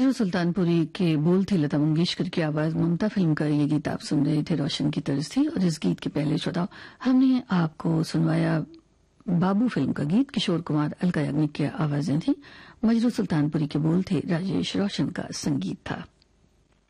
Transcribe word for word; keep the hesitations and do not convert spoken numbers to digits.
मजरू सुल्तानपुरी के बोल थे लता मंगेशकर की आवाज ममता फिल्म का ये गीत आप सुन रहे थे, रोशन की तर्ज थी। और इस गीत के पहले श्रोताओं हमने आपको सुनवाया बाबू फिल्म का गीत, किशोर कुमार अलका याग्निक की आवाजें थी। मजरू सुल्तानपुरी के बोल थे, राजेश रोशन का संगीत था।